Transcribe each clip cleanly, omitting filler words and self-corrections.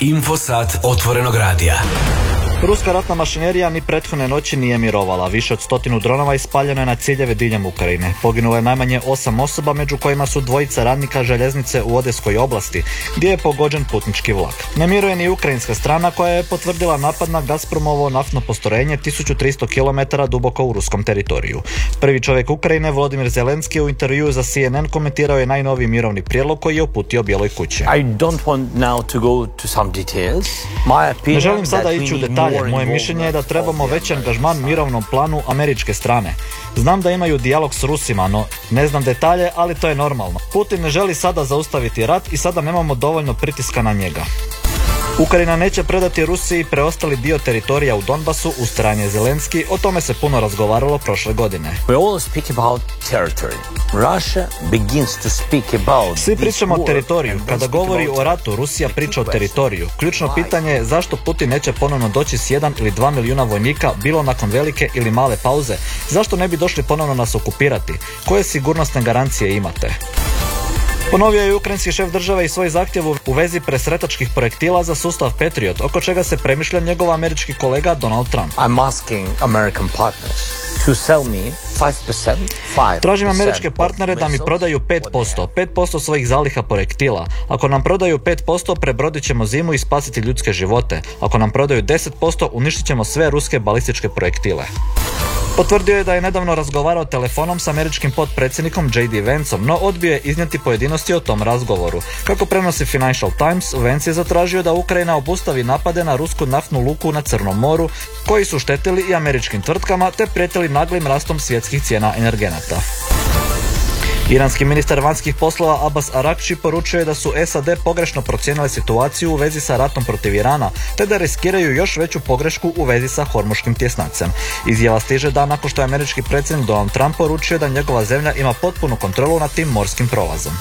Infosat otvorenog radija. Ruska ratna mašinerija ni prethodne noći nije mirovala. Više od 100 dronova ispaljeno je na ciljeve diljem Ukrajine. Poginulo je najmanje 8 osoba, među kojima su dvojica radnika željeznice u Odeskoj oblasti, gdje je pogođen putnički vlak. Ne miruje ni ukrajinska strana, koja je potvrdila napad na Gazpromovo naftno postrojenje 1300 km duboko u ruskom teritoriju. Prvi čovjek Ukrajine, Volodymyr Zelenski, u intervjuu za CNN komentirao je najnoviji mirovni prijedlog koji je uputio Bijeloj kući. Ne želim sada ići u detalje. Moje mišljenje je da trebamo veći angažman mirovnom planu američke strane. Znam da imaju dijalog s Rusima, no ne znam detalje, ali to je normalno. Putin ne želi sada zaustaviti rat i sada nemamo dovoljno pritiska na njega. Ukrajina neće predati Rusiji preostali dio teritorija u Donbasu, ustrajan je Zelenski. O tome se puno razgovaralo prošle godine. Svi pričamo o teritoriju. Kada govori o ratu, Rusija priča o teritoriju. Ključno pitanje je zašto Putin neće ponovno doći s 1 ili 2 milijuna vojnika, bilo nakon velike ili male pauze. Zašto ne bi došli ponovno nas okupirati? Koje sigurnosne garancije imate? Ponovio je ukrajinski šef države i svoj zahtjev u vezi presretačkih projektila za sustav Patriot, oko čega se premišlja njegov američki kolega Donald Trump. Tražim američke partnere da mi prodaju 5% svojih zaliha projektila. Ako nam prodaju 5%, prebrodit ćemo zimu i spasiti ljudske živote. Ako nam prodaju 10%, uništit ćemo sve ruske balističke projektile. Potvrdio je da je nedavno razgovarao telefonom s američkim potpredsjednikom J.D. Vanceom, no odbio je iznijeti pojedinosti o tom razgovoru. Kako prenosi Financial Times, Vance je zatražio da Ukrajina obustavi napade na rusku naftnu luku na Crnom moru, koji su štetili i američkim tvrtkama te prijetili naglim rastom svjetskih cijena energenata. Iranski ministar vanjskih poslova Abbas Arakči poručio je da su SAD pogrešno procijenile situaciju u vezi sa ratom protiv Irana, te da riskiraju još veću pogrešku u vezi sa Hormuškim tjesnacem. Izjava stiže dan nakon što je američki predsjednik Donald Trump poručio da njegova zemlja ima potpunu kontrolu nad tim morskim prolazom.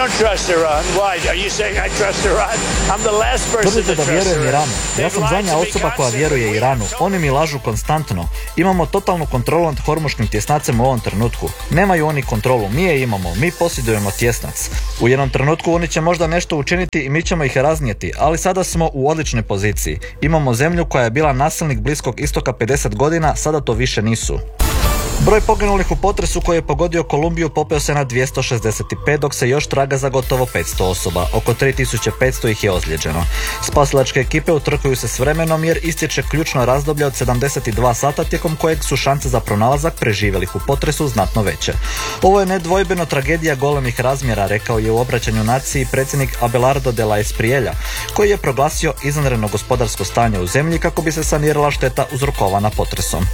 Tvrdite da vjerujem Iranu. Ja sam zadnja osoba koja vjeruje Iranu. Oni mi lažu konstantno. Imamo totalnu kontrolu nad Hormuškim tjesnacem u ovom trenutku. Nemaju oni kontrolu, mi je imamo. Mi posjedujemo tjesnac. U jednom trenutku oni će možda nešto učiniti i mi ćemo ih raznijeti, ali sada smo u odličnoj poziciji. Imamo zemlju koja je bila nasilnik Bliskog istoka 50 godina, sada to više nisu. Broj poginulih u potresu koji je pogodio Kolumbiju popeo se na 265, dok se još traga za gotovo 500 osoba. Oko 3500 ih je ozlijeđeno. Spasilačke ekipe utrkuju se s vremenom jer istječe ključno razdoblje od 72 sata tijekom kojeg su šanse za pronalazak preživjelih u potresu znatno veće. Ovo je nedvojbeno tragedija golemih razmjera, rekao je u obraćanju naciji predsjednik Abelardo de la Espriella, koji je proglasio izvanredno gospodarsko stanje u zemlji kako bi se sanirala šteta uzrokovana potresom.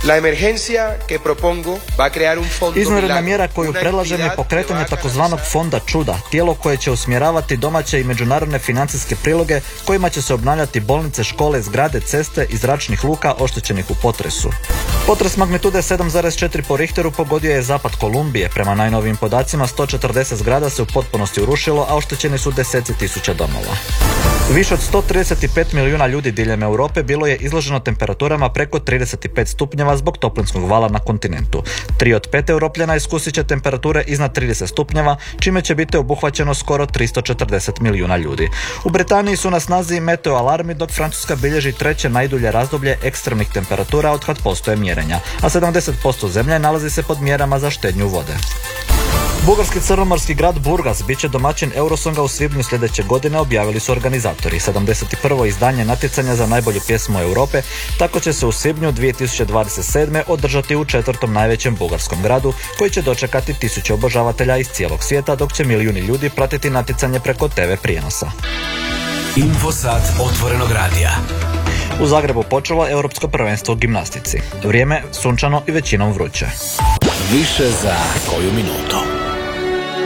Izvanredna mjera koju predlažem je pokretanje takozvanog fonda čuda, tijelo koje će usmjeravati domaće i međunarodne financijske priloge kojima će se obnavljati bolnice, škole, zgrade, ceste i zračnih luka oštećenih u potresu. Potres magnitude 7,4 po Richteru pogodio je zapad Kolumbije. Prema najnovijim podacima 140 zgrada se u potpunosti urušilo, a oštećeni su deseci tisuća domova. Više od 135 milijuna ljudi diljem Europe bilo je izloženo temperaturama preko 35 stupnjeva zbog toplinskog vala na kontinentu. 3 od 5 Europljana iskusit će temperature iznad 30 stupnjeva, čime će biti obuhvaćeno skoro 340 milijuna ljudi. U Britaniji su na snazi meteo alarmi, dok Francuska bilježi treće najdulje razdoblje ekstremnih temperatura od kad postoje mjerenja, a 70% zemlje nalazi se pod mjerama za štednju vode. Bugarski crnomorski grad Burgas bit će domaćin Eurosonga u svibnju sljedeće godine, objavili su organizatori. 71. izdanje natjecanja za najbolju pjesmu Europe tako će se u svibnju 2027. održati u 4. najvećem bugarskom gradu, koji će dočekati tisuće obožavatelja iz cijelog svijeta, dok će milijuni ljudi pratiti natjecanje preko TV prijenosa. Infosat otvorenog radija. U Zagrebu počelo Europsko prvenstvo u gimnastici. Vrijeme sunčano i većinom vruće. Više za koju minutu.